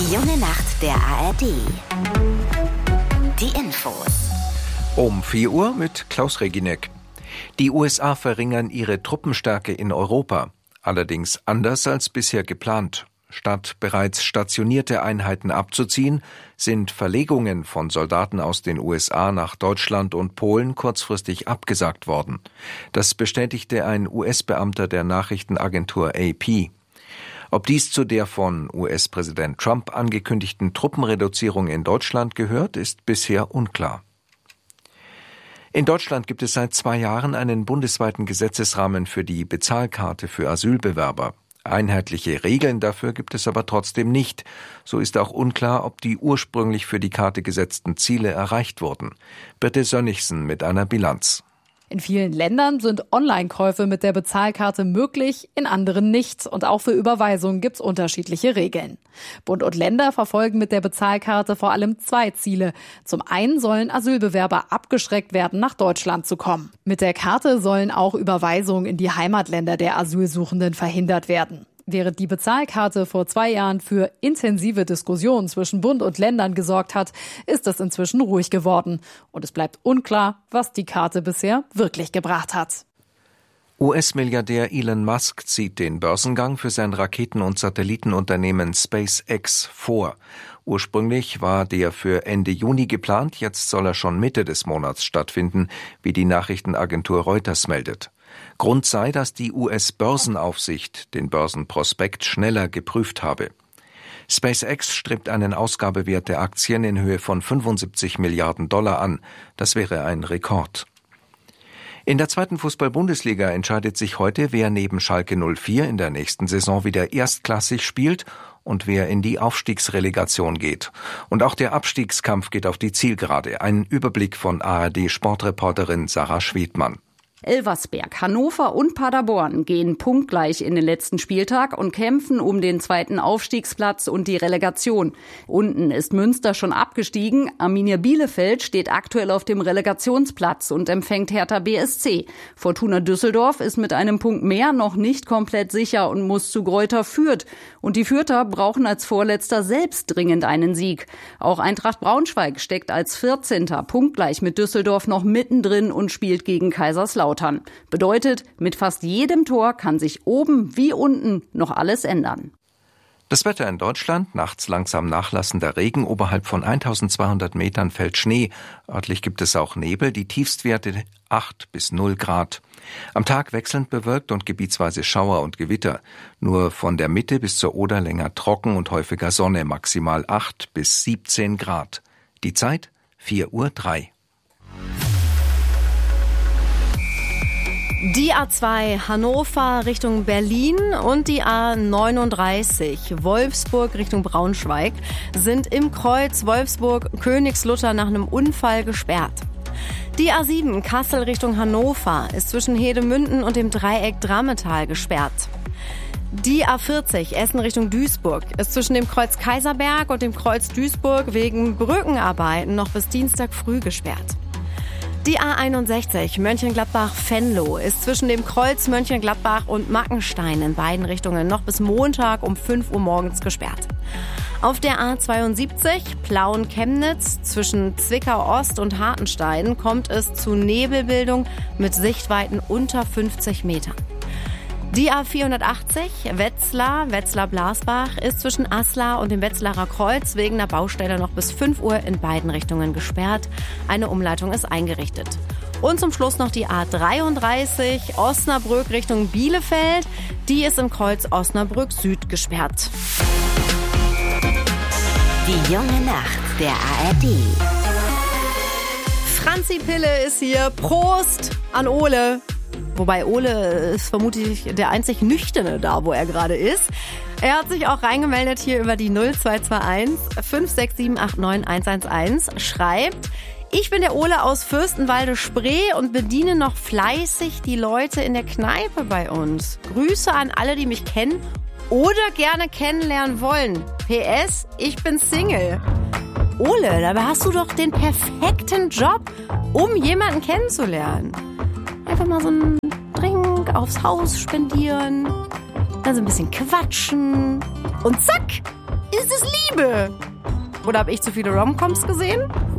Die junge Nacht der ARD. Die Infos. Um 4 Uhr mit Klaus Reginek. Die USA verringern ihre Truppenstärke in Europa. Allerdings anders als bisher geplant. Statt bereits stationierte Einheiten abzuziehen, sind Verlegungen von Soldaten aus den USA nach Deutschland und Polen kurzfristig abgesagt worden. Das bestätigte ein US-Beamter der Nachrichtenagentur AP. Ob dies zu der von US-Präsident Trump angekündigten Truppenreduzierung in Deutschland gehört, ist bisher unklar. In Deutschland gibt es seit 2 Jahren einen bundesweiten Gesetzesrahmen für die Bezahlkarte für Asylbewerber. Einheitliche Regeln dafür gibt es aber trotzdem nicht. So ist auch unklar, ob die ursprünglich für die Karte gesetzten Ziele erreicht wurden. Birte Sönnigsen mit einer Bilanz. In vielen Ländern sind Online-Käufe mit der Bezahlkarte möglich, in anderen nicht. Und auch für Überweisungen gibt es unterschiedliche Regeln. Bund und Länder verfolgen mit der Bezahlkarte vor allem 2 Ziele. Zum einen sollen Asylbewerber abgeschreckt werden, nach Deutschland zu kommen. Mit der Karte sollen auch Überweisungen in die Heimatländer der Asylsuchenden verhindert werden. Während die Bezahlkarte vor 2 Jahren für intensive Diskussionen zwischen Bund und Ländern gesorgt hat, ist es inzwischen ruhig geworden. Und es bleibt unklar, was die Karte bisher wirklich gebracht hat. US-Milliardär Elon Musk zieht den Börsengang für sein Raketen- und Satellitenunternehmen SpaceX vor. Ursprünglich war der für Ende Juni geplant, jetzt soll er schon Mitte des Monats stattfinden, wie die Nachrichtenagentur Reuters meldet. Grund sei, dass die US-Börsenaufsicht den Börsenprospekt schneller geprüft habe. SpaceX strebt einen Ausgabewert der Aktien in Höhe von $75 Milliarden an. Das wäre ein Rekord. In der 2. Fußball-Bundesliga entscheidet sich heute, wer neben Schalke 04 in der nächsten Saison wieder erstklassig spielt und wer in die Aufstiegsrelegation geht. Und auch der Abstiegskampf geht auf die Zielgerade. Ein Überblick von ARD-Sportreporterin Sarah Schwedmann. Elversberg, Hannover und Paderborn gehen punktgleich in den letzten Spieltag und kämpfen um den 2. Aufstiegsplatz und die Relegation. Unten ist Münster schon abgestiegen. Arminia Bielefeld steht aktuell auf dem Relegationsplatz und empfängt Hertha BSC. Fortuna Düsseldorf ist mit einem Punkt mehr noch nicht komplett sicher und muss zu Greuther Fürth. Und die Fürther brauchen als Vorletzter selbst dringend einen Sieg. Auch Eintracht Braunschweig steckt als 14. punktgleich mit Düsseldorf noch mittendrin und spielt gegen Kaiserslautern. Bedeutet, mit fast jedem Tor kann sich oben wie unten noch alles ändern. Das Wetter in Deutschland, nachts langsam nachlassender Regen, oberhalb von 1200 Metern fällt Schnee. Örtlich gibt es auch Nebel, die Tiefstwerte 8 bis 0 Grad. Am Tag wechselnd bewölkt und gebietsweise Schauer und Gewitter. Nur von der Mitte bis zur Oder länger trocken und häufiger Sonne, maximal 8 bis 17 Grad. Die Zeit 4:03 Uhr. Die A2 Hannover Richtung Berlin und die A39 Wolfsburg Richtung Braunschweig sind im Kreuz Wolfsburg-Königslutter nach einem Unfall gesperrt. Die A7 Kassel Richtung Hannover ist zwischen Hedemünden und dem Dreieck Drammetal gesperrt. Die A40 Essen Richtung Duisburg ist zwischen dem Kreuz Kaiserberg und dem Kreuz Duisburg wegen Brückenarbeiten noch bis Dienstag früh gesperrt. Die A61 Mönchengladbach-Venlo ist zwischen dem Kreuz Mönchengladbach und Mackenstein in beiden Richtungen noch bis Montag um 5 Uhr morgens gesperrt. Auf der A72 Plauen-Chemnitz zwischen Zwickau-Ost und Hartenstein kommt es zu Nebelbildung mit Sichtweiten unter 50 Metern. Die A480 Wetzlar-Blasbach ist zwischen Aslar und dem Wetzlarer Kreuz wegen der Baustelle noch bis 5 Uhr in beiden Richtungen gesperrt. Eine Umleitung ist eingerichtet. Und zum Schluss noch die A33 Osnabrück Richtung Bielefeld. Die ist im Kreuz Osnabrück Süd gesperrt. Die junge Nacht der ARD. Franzi Pille ist hier. Prost an Ole. Wobei Ole ist vermutlich der einzig Nüchterne da, wo er gerade ist. Er hat sich auch reingemeldet hier über die 0221 56789 111. Schreibt: Ich bin der Ole aus Fürstenwalde-Spree und bediene noch fleißig die Leute in der Kneipe bei uns. Grüße an alle, die mich kennen oder gerne kennenlernen wollen. PS, ich bin Single. Ole, dabei hast du doch den perfekten Job, um jemanden kennenzulernen. Einfach mal so einen Drink aufs Haus spendieren, dann so ein bisschen quatschen und zack, ist es Liebe? Oder habe ich zu viele Romcoms gesehen?